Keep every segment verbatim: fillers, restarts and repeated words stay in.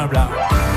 blanc, blanc.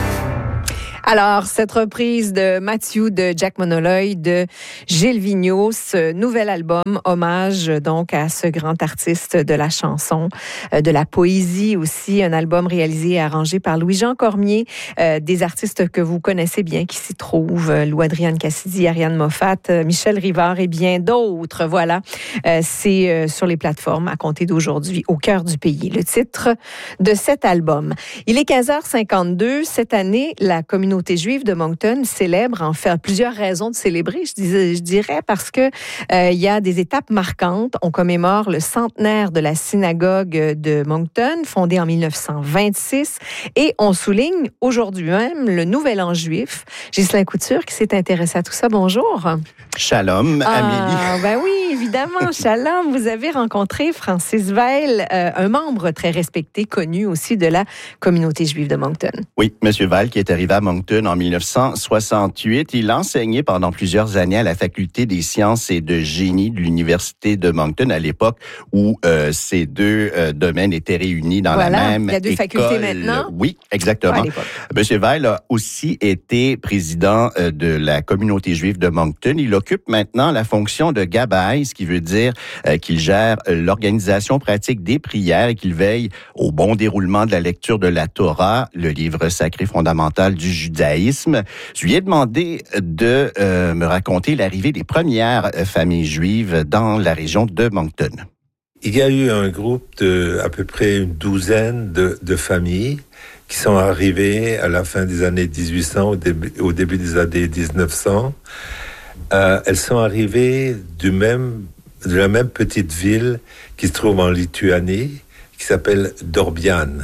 Alors, cette reprise de Matthew de Jack Monoloy de Gilles Vigneault, ce nouvel album, hommage donc à ce grand artiste de la chanson, de la poésie aussi, un album réalisé et arrangé par Louis-Jean Cormier, euh, des artistes que vous connaissez bien qui s'y trouvent, Lou-Adrienne Cassidy, Ariane Moffat, Michel Rivard et bien d'autres. Voilà, euh, c'est euh, sur les plateformes à compter d'aujourd'hui, au cœur du pays, le titre de cet album. Il est quinze heures cinquante-deux. Cette année, la communauté juive de Moncton célèbre, en fait, plusieurs raisons de célébrer, je, disais, je dirais, parce que euh, il y a des étapes marquantes. On commémore le centenaire de la synagogue de Moncton, fondée en dix-neuf cent vingt-six, et on souligne aujourd'hui même le Nouvel An juif. Ghislain Couture qui s'est intéressé à tout ça. Bonjour. Shalom, ah, Amélie. Ben oui, évidemment, shalom. Vous avez rencontré Francis Weil, euh, un membre très respecté, connu aussi de la communauté juive de Moncton. Oui, M. Weil, qui est arrivé à Moncton en dix-neuf cent soixante-huit. Il a enseigné pendant plusieurs années à la Faculté des sciences et de génie de l'Université de Moncton, à l'époque où euh, ces deux euh, domaines étaient réunis dans voilà, la même école. Il y a deux école. facultés maintenant. Oui, exactement. M. Weil a aussi été président euh, de la communauté juive de Moncton. Il occupe maintenant la fonction de gabbai, ce qui veut dire euh, qu'il gère l'organisation pratique des prières et qu'il veille au bon déroulement de la lecture de la Torah, le livre sacré fondamental du judaïsme. Je lui ai demandé de euh, me raconter l'arrivée des premières familles juives dans la région de Moncton. Il y a eu un groupe de à peu près une douzaine de, de familles qui sont arrivées à la fin des années dix-huit cents, au début, au début des années dix-neuf cents. Euh, elles sont arrivées du même, de la même petite ville qui se trouve en Lituanie, qui s'appelle Dorbian.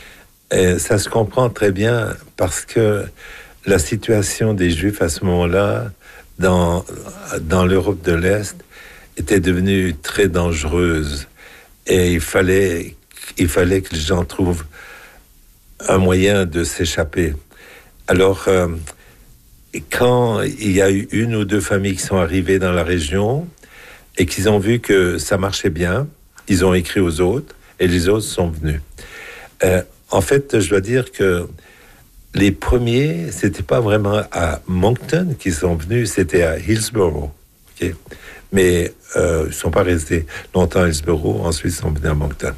Et ça se comprend très bien parce que la situation des Juifs à ce moment-là, dans, dans l'Europe de l'Est, était devenue très dangereuse. Et il fallait, il fallait que les gens trouvent un moyen de s'échapper. Alors, euh, quand il y a eu une ou deux familles qui sont arrivées dans la région et qu'ils ont vu que ça marchait bien, ils ont écrit aux autres et les autres sont venus. Euh, En fait, je dois dire que les premiers, c'était pas vraiment à Moncton qu'ils sont venus, c'était à Hillsborough. Okay? Mais euh, ils sont pas restés longtemps à Hillsborough, ensuite ils sont venus à Moncton.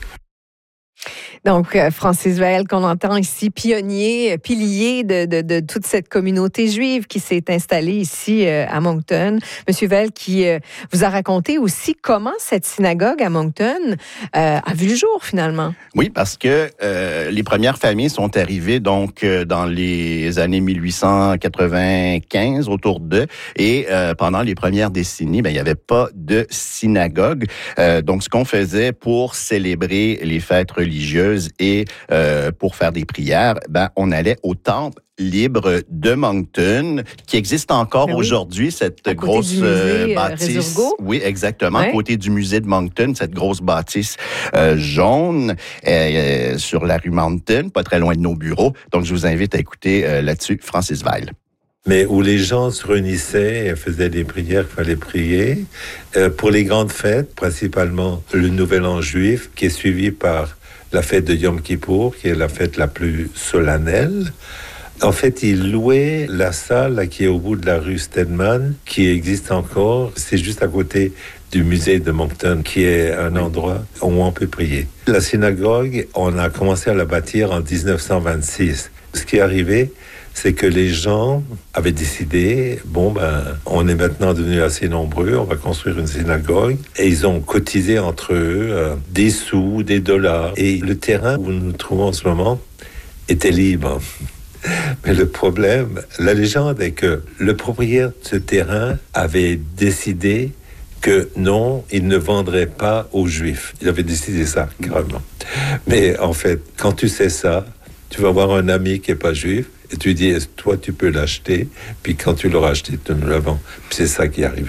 Donc, Francis Weil, qu'on entend ici, pionnier, pilier de, de, de toute cette communauté juive qui s'est installée ici euh, à Moncton. Monsieur Weil, qui euh, vous a raconté aussi comment cette synagogue à Moncton euh, a vu le jour, finalement. Oui, parce que euh, les premières familles sont arrivées donc euh, dans les années dix-huit cent quatre-vingt-quinze, autour d'eux, et euh, pendant les premières décennies, ben, il n'y avait pas de synagogue. Euh, donc, ce qu'on faisait pour célébrer les fêtes religieuses et euh, pour faire des prières, ben, on allait au temple libre de Moncton, qui existe encore oui. aujourd'hui, cette à grosse musée, euh, bâtisse. Résurgo. Oui, exactement, ouais. à côté du musée de Moncton, cette grosse bâtisse euh, jaune euh, sur la rue Mountain, pas très loin de nos bureaux. Donc, je vous invite à écouter euh, là-dessus Francis Weil. Mais où les gens se réunissaient et faisaient des prières qu'il fallait prier. Euh, pour les grandes fêtes, principalement le Nouvel An juif, qui est suivi par la fête de Yom Kippour, qui est la fête la plus solennelle. En fait, ils louaient la salle là, qui est au bout de la rue Stedman, qui existe encore. C'est juste à côté du musée de Moncton, qui est un endroit où on peut prier. La synagogue, on a commencé à la bâtir en dix-neuf cent vingt-six. Ce qui est arrivé, c'est que les gens avaient décidé, bon ben, on est maintenant devenus assez nombreux, on va construire une synagogue. Et ils ont cotisé entre eux euh, des sous, des dollars. Et le terrain où nous nous trouvons en ce moment était libre. Mais le problème, la légende est que le propriétaire de ce terrain avait décidé que non, il ne vendrait pas aux Juifs. Il avait décidé ça, carrément. Mais en fait, quand tu sais ça, tu vas voir un ami qui n'est pas juif, et tu dis, toi, tu peux l'acheter, puis quand tu l'auras acheté, tu nous la vends. Puis c'est ça qui est arrivé.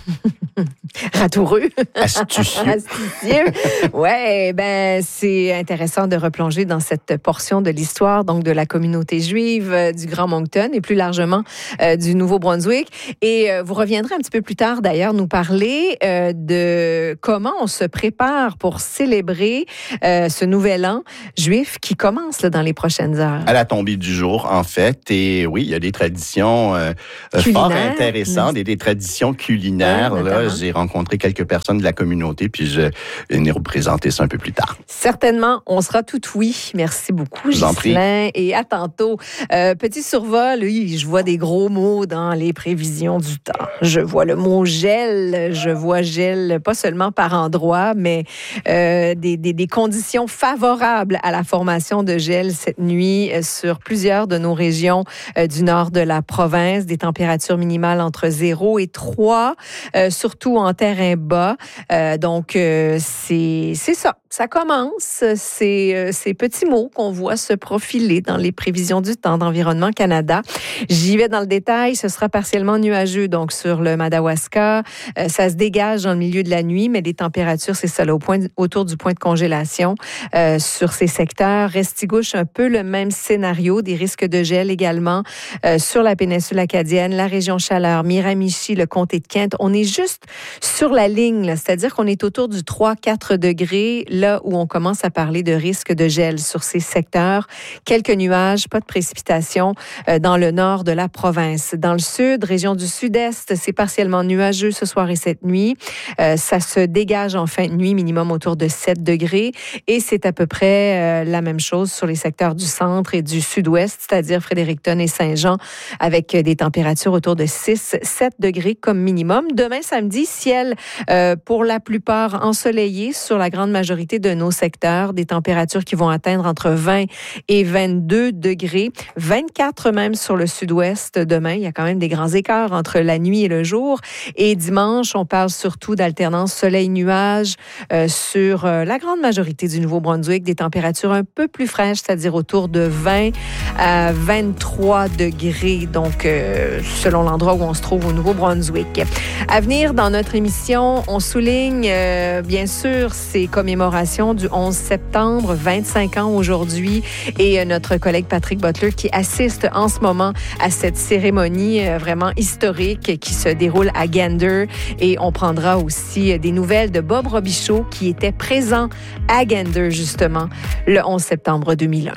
Ratoureux. Astucieux. Astucieux. Ouais, ben c'est intéressant de replonger dans cette portion de l'histoire donc de la communauté juive euh, du Grand Moncton et plus largement euh, du Nouveau-Brunswick. Et euh, vous reviendrez un petit peu plus tard d'ailleurs nous parler euh, de comment on se prépare pour célébrer euh, ce nouvel an juif qui commence là, dans les prochaines heures. À la tombée du jour, en fait. Et oui, il y a des traditions euh, fort intéressantes et des traditions culinaires. Ouais, là, j'ai rencontré quelques personnes de la communauté, puis je vais venir vous présenter ça un peu plus tard. Certainement, on sera tout oui. Merci beaucoup, Ghislain. Et à tantôt. Euh, petit survol, oui, je vois des gros mots dans les prévisions du temps. Je vois le mot gel, je vois gel, pas seulement par endroit, mais euh, des, des, des conditions favorables à la formation de gel cette nuit sur plusieurs de nos régions euh, du nord de la province. Des températures minimales entre zéro et trois, euh, surtout en terrain bas. Euh, donc, euh, c'est, c'est ça. Ça commence. C'est euh, ces petits mots qu'on voit se profiler dans les prévisions du temps d'Environnement Canada. J'y vais dans le détail. Ce sera partiellement nuageux, donc, sur le Madawaska. Euh, ça se dégage dans le milieu de la nuit, mais les températures, c'est ça, là, au point, autour du point de congélation euh, sur ces secteurs. Restigouche, un peu le même scénario. Des risques de gel également euh, sur la péninsule acadienne, la région Chaleur, Miramichi, le comté de Kent. On est juste sur la ligne, là, c'est-à-dire qu'on est autour du trois à quatre degrés, là où on commence à parler de risque de gel sur ces secteurs. Quelques nuages, pas de précipitations euh, dans le nord de la province. Dans le sud, région du sud-est, c'est partiellement nuageux ce soir et cette nuit. Euh, ça se dégage en fin de nuit, minimum autour de sept degrés. Et c'est à peu près euh, la même chose sur les secteurs du centre et du sud-ouest, c'est-à-dire Fredericton et Saint-Jean, avec des températures autour de six à sept degrés comme minimum. Demain, samedi, ciel euh, pour la plupart ensoleillé sur la grande majorité de nos secteurs. Des températures qui vont atteindre entre vingt et vingt-deux degrés. vingt-quatre même sur le sud-ouest demain. Il y a quand même des grands écarts entre la nuit et le jour. Et dimanche, on parle surtout d'alternance soleil-nuage euh, sur euh, la grande majorité du Nouveau-Brunswick. Des températures un peu plus fraîches, c'est-à-dire autour de vingt à vingt-trois degrés. Donc, euh, selon l'endroit où on se trouve au Nouveau-Brunswick. À venir dans notre émission, on souligne euh, bien sûr ces commémorations du onze septembre, vingt-cinq ans aujourd'hui, et euh, notre collègue Patrick Butler qui assiste en ce moment à cette cérémonie euh, vraiment historique qui se déroule à Gander. Et on prendra aussi euh, des nouvelles de Bob Robichaud qui était présent à Gander justement le onze septembre deux mille un.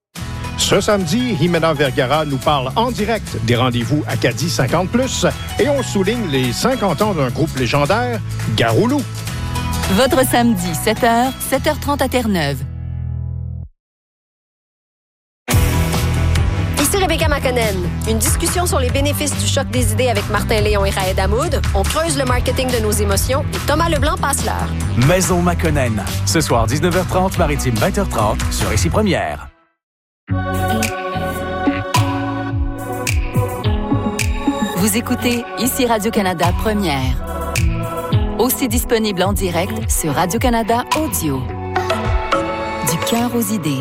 Ce samedi, Jimena Vergara nous parle en direct des rendez-vous Acadie cinquante plus et on souligne les cinquante ans d'un groupe légendaire, Garoulou. Votre samedi, sept heures, sept heures trente à Terre-Neuve. Ici Rebecca McConnell. Une discussion sur les bénéfices du choc des idées avec Martin Léon et Raed Hamoud. On creuse le marketing de nos émotions et Thomas Leblanc passe l'heure. Maison McConnell. Ce soir, dix-neuf heures trente, Maritime vingt heures trente, sur Ici Première. Vous écoutez Ici Radio-Canada Première. Aussi disponible en direct sur Radio-Canada Audio. Du cœur aux idées.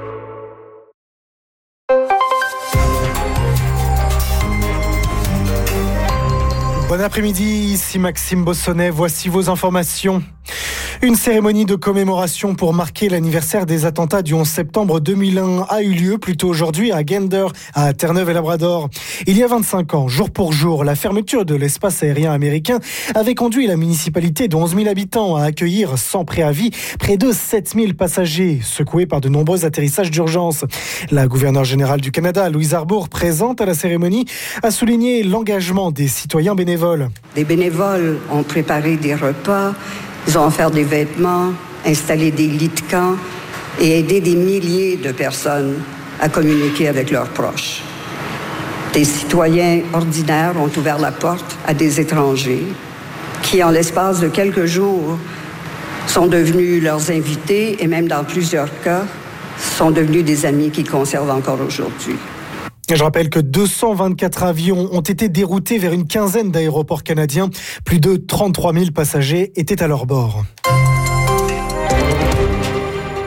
Bon après-midi, ici Maxime Bossonnet, voici vos informations. Une cérémonie de commémoration pour marquer l'anniversaire des attentats du onze septembre deux mille un a eu lieu plus tôt aujourd'hui à Gander, à Terre-Neuve et Labrador. Il y a vingt-cinq ans, jour pour jour, la fermeture de l'espace aérien américain avait conduit la municipalité de onze mille habitants à accueillir sans préavis près de sept mille passagers, secoués par de nombreux atterrissages d'urgence. La gouverneure générale du Canada, Louise Arbour, présente à la cérémonie, a souligné l'engagement des citoyens bénévoles. Les bénévoles ont préparé des repas, ils ont offert des vêtements, installé des lits de camp et aidé des milliers de personnes à communiquer avec leurs proches. Des citoyens ordinaires ont ouvert la porte à des étrangers qui, en l'espace de quelques jours, sont devenus leurs invités et même dans plusieurs cas, sont devenus des amis qu'ils conservent encore aujourd'hui. Je rappelle que deux cent vingt-quatre avions ont été déroutés vers une quinzaine d'aéroports canadiens. Plus de trente-trois mille passagers étaient à leur bord.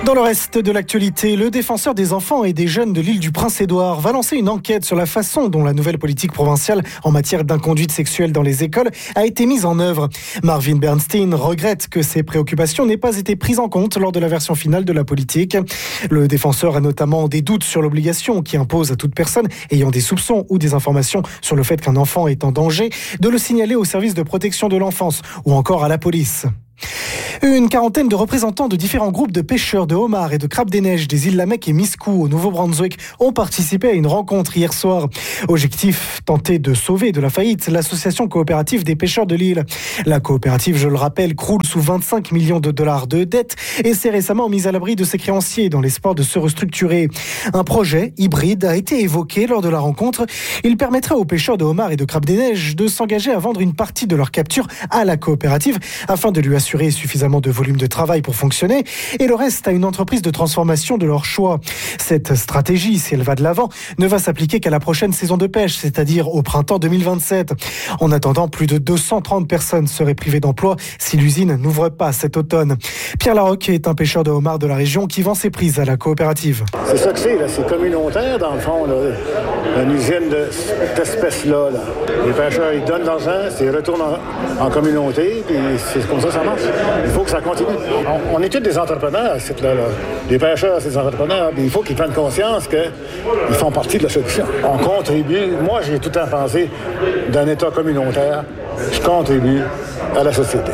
Dans le reste de l'actualité, le défenseur des enfants et des jeunes de l'île du Prince-Édouard va lancer une enquête sur la façon dont la nouvelle politique provinciale en matière d'inconduite sexuelle dans les écoles a été mise en œuvre. Marvin Bernstein regrette que ces préoccupations n'aient pas été prises en compte lors de la version finale de la politique. Le défenseur a notamment des doutes sur l'obligation qui impose à toute personne ayant des soupçons ou des informations sur le fait qu'un enfant est en danger de le signaler au service de protection de l'enfance ou encore à la police. Une quarantaine de représentants de différents groupes de pêcheurs de homards et de crabes des neiges des îles Lamec et Miscou au Nouveau-Brunswick ont participé à une rencontre hier soir. Objectif, tenter de sauver de la faillite l'association coopérative des pêcheurs de l'île. La coopérative, je le rappelle, croule sous vingt-cinq millions de dollars de dettes et s'est récemment mise à l'abri de ses créanciers dans l'espoir de se restructurer. Un projet hybride a été évoqué lors de la rencontre. Il permettrait aux pêcheurs de homards et de crabes des neiges de s'engager à vendre une partie de leur capture à la coopérative afin de lui assurer suffisamment de volume de travail pour fonctionner et le reste à une entreprise de transformation de leur choix. Cette stratégie, si elle va de l'avant, ne va s'appliquer qu'à la prochaine saison de pêche, c'est-à-dire au printemps deux mille vingt-sept. En attendant, plus de deux cent trente personnes seraient privées d'emploi si l'usine n'ouvre pas cet automne. Pierre Larocque est un pêcheur de homards de la région qui vend ses prises à la coopérative. C'est ça que c'est, là. C'est communautaire dans le fond, là. Une usine de cette espèce-là. Là. Les pêcheurs, ils donnent de l'argent, c'est retourne en, en communauté, puis c'est comme ça que ça marche. Il faut que ça continue. On, on est tous des entrepreneurs, c'est là, là. Les pêcheurs, c'est des entrepreneurs, puis il faut qu'ils prennent conscience qu'ils font partie de la solution. On contribue, moi j'ai tout le temps pensé d'un État communautaire, je contribue à la société.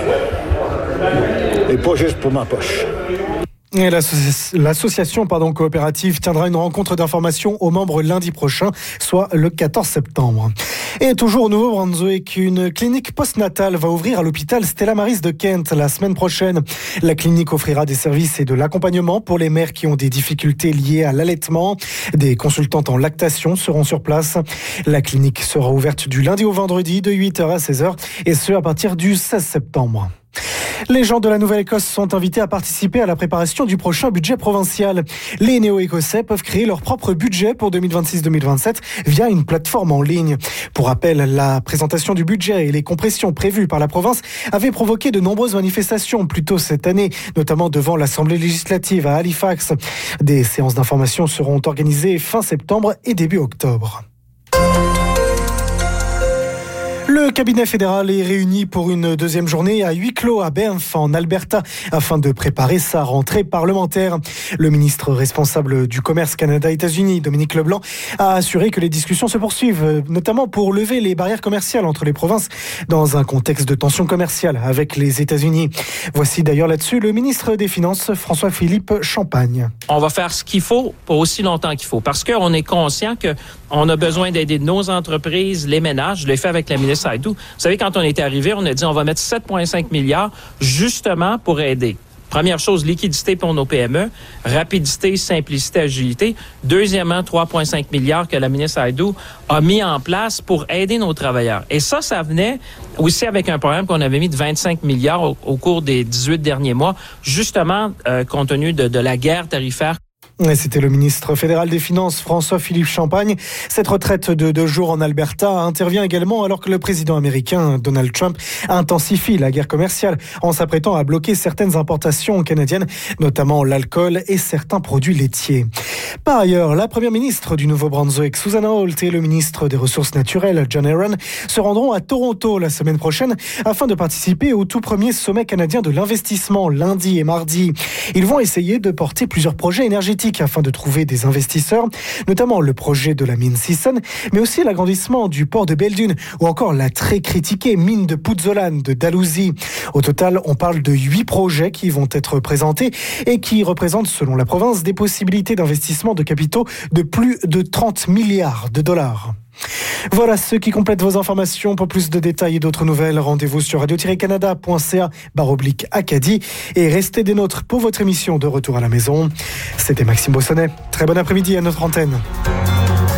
Et pas juste pour ma poche. Et l'association pardon, coopérative tiendra une rencontre d'information aux membres lundi prochain, soit le quatorze septembre. Et toujours au Nouveau-Brunswick, une clinique postnatale va ouvrir à l'hôpital Stella Maris de Kent la semaine prochaine. La clinique offrira des services et de l'accompagnement pour les mères qui ont des difficultés liées à l'allaitement. Des consultantes en lactation seront sur place. La clinique sera ouverte du lundi au vendredi de huit heures à seize heures et ce à partir du seize septembre. Les gens de la Nouvelle-Écosse sont invités à participer à la préparation du prochain budget provincial. Les néo-écossais peuvent créer leur propre budget pour deux mille vingt-six deux mille vingt-sept via une plateforme en ligne. Pour rappel, la présentation du budget et les compressions prévues par la province avaient provoqué de nombreuses manifestations plus tôt cette année, notamment devant l'Assemblée législative à Halifax. Des séances d'information seront organisées fin septembre et début octobre. Le cabinet fédéral est réuni pour une deuxième journée à huis clos à Banff, en Alberta, afin de préparer sa rentrée parlementaire. Le ministre responsable du commerce Canada-États-Unis, Dominique Leblanc, a assuré que les discussions se poursuivent, notamment pour lever les barrières commerciales entre les provinces dans un contexte de tension commerciale avec les États-Unis. Voici d'ailleurs là-dessus le ministre des Finances, François-Philippe Champagne. On va faire ce qu'il faut pour aussi longtemps qu'il faut, parce qu'on est conscient qu'on a besoin d'aider nos entreprises, les ménages. Je l'ai fait avec la ministre Saïdou. Vous savez, quand on est arrivé, on a dit on va mettre sept virgule cinq milliards justement pour aider. Première chose, liquidité pour nos P M E, rapidité, simplicité, agilité. Deuxièmement, trois virgule cinq milliards que la ministre Saïdou a mis en place pour aider nos travailleurs. Et ça, ça venait aussi avec un programme qu'on avait mis de vingt-cinq milliards au, au cours des dix-huit derniers mois, justement euh, compte tenu de, de la guerre tarifaire. C'était le ministre fédéral des Finances, François-Philippe Champagne. Cette retraite de deux jours en Alberta intervient également alors que le président américain Donald Trump intensifie la guerre commerciale en s'apprêtant à bloquer certaines importations canadiennes, notamment l'alcool et certains produits laitiers. Par ailleurs, la première ministre du Nouveau-Brunswick, Susan Holt, et le ministre des Ressources naturelles, John Aaron, se rendront à Toronto la semaine prochaine afin de participer au tout premier sommet canadien de l'investissement lundi et mardi. Ils vont essayer de porter plusieurs projets énergétiques afin de trouver des investisseurs, notamment le projet de la mine Sisson, mais aussi l'agrandissement du port de Belledune ou encore la très critiquée mine de Putzolan de Dalhousie. Au total, on parle de huit projets qui vont être présentés et qui représentent, selon la province, des possibilités d'investissement de capitaux de plus de trente milliards de dollars. Voilà ce qui complète vos informations. Pour plus de détails et d'autres nouvelles, rendez-vous sur radio tiret canada point c a barre oblique Acadie et restez des nôtres pour votre émission de Retour à la maison. C'était Maxime Bossonnet. Très bon après-midi à notre antenne.